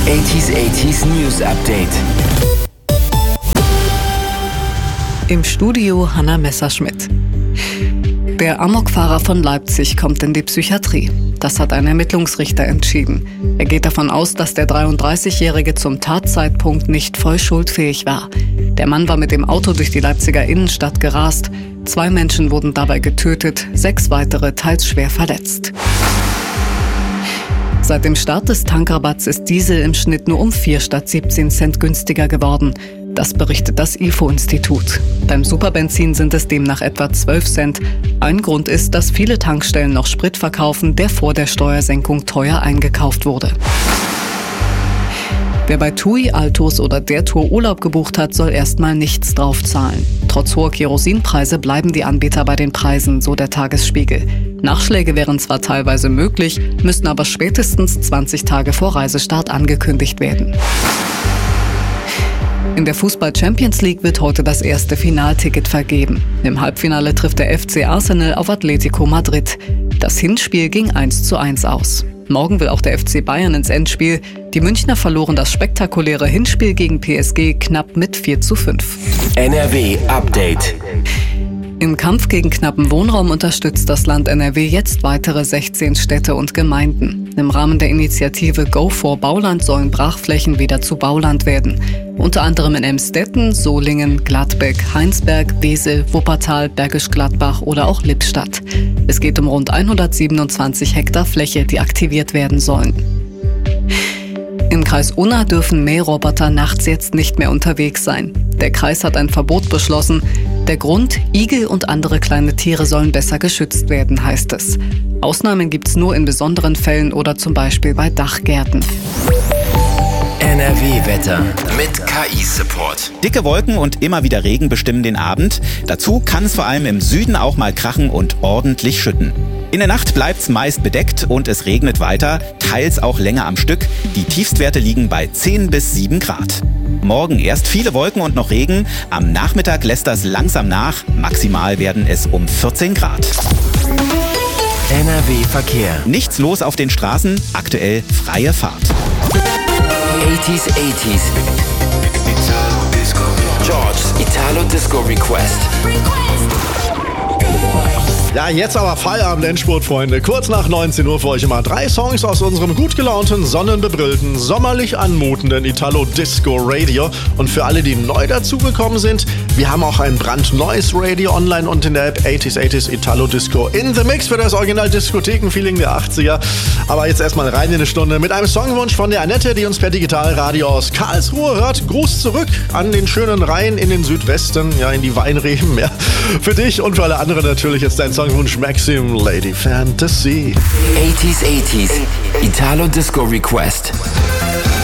80s News Update. Im Studio Hanna Messerschmidt. Der Amokfahrer von Leipzig kommt in die Psychiatrie. Das hat ein Ermittlungsrichter entschieden. Er geht davon aus, dass der 33-Jährige zum Tatzeitpunkt nicht voll schuldfähig war. Der Mann war mit dem Auto durch die Leipziger Innenstadt gerast. 2 Menschen wurden dabei getötet, 6 weitere teils schwer verletzt. Seit dem Start des Tankrabatts ist Diesel im Schnitt nur um 4 statt 17 Cent günstiger geworden. Das berichtet das IFO-Institut. Beim Superbenzin sind es demnach etwa 12 Cent. Ein Grund ist, dass viele Tankstellen noch Sprit verkaufen, der vor der Steuersenkung teuer eingekauft wurde. Wer bei TUI, Altos oder der Tour Urlaub gebucht hat, soll erstmal nichts draufzahlen. Trotz hoher Kerosinpreise bleiben die Anbieter bei den Preisen, so der Tagesspiegel. Nachschläge wären zwar teilweise möglich, müssten aber spätestens 20 Tage vor Reisestart angekündigt werden. In der Fußball-Champions League wird heute das erste Finalticket vergeben. Im Halbfinale trifft der FC Arsenal auf Atletico Madrid. Das Hinspiel ging 1:1 aus. Morgen will auch der FC Bayern ins Endspiel. Die Münchner verloren das spektakuläre Hinspiel gegen PSG knapp mit 4:5. NRW Update. Im Kampf gegen knappen Wohnraum unterstützt das Land NRW jetzt weitere 16 Städte und Gemeinden. Im Rahmen der Initiative Go for Bauland sollen Brachflächen wieder zu Bauland werden. Unter anderem in Emstetten, Solingen, Gladbeck, Heinsberg, Wesel, Wuppertal, Bergisch Gladbach oder auch Lippstadt. Es geht um rund 127 Hektar Fläche, die aktiviert werden sollen. Im Kreis Unna dürfen Mähroboter nachts jetzt nicht mehr unterwegs sein. Der Kreis hat ein Verbot beschlossen. Der Grund: Igel und andere kleine Tiere sollen besser geschützt werden, heißt es. Ausnahmen gibt's nur in besonderen Fällen oder zum Beispiel bei Dachgärten. NRW-Wetter mit KI-Support. Dicke Wolken und immer wieder Regen bestimmen den Abend. Dazu kann es vor allem im Süden auch mal krachen und ordentlich schütten. In der Nacht bleibt's meist bedeckt und es regnet weiter, teils auch länger am Stück. Die Tiefstwerte liegen bei 10 bis 7 Grad. Morgen erst viele Wolken und noch Regen. Am Nachmittag lässt das langsam nach. Maximal werden es um 14 Grad. NRW-Verkehr. Nichts los auf den Straßen, aktuell freie Fahrt. 80s. George's Italo Disco Request. Ja, jetzt aber Feierabend, Endspurt, Freunde. Kurz nach 19 Uhr für euch immer 3 Songs aus unserem gut gelaunten, sonnenbebrillten, sommerlich anmutenden Italo-Disco-Radio. Und für alle, die neu dazugekommen sind, wir haben auch ein brandneues Radio online und in der App 80s Italo-Disco in the Mix für das Original-Diskotheken-Feeling der 80er. Aber jetzt erstmal rein in eine Stunde mit einem Songwunsch von der Annette, die uns per Digitalradio aus Karlsruhe hört. Gruß zurück an den schönen Rhein in den Südwesten, ja, in die Weinreben. Ja. Für dich und für alle anderen natürlich jetzt dein Songwunsch Maxim, Lady Fantasy. 80s Italo Disco Request.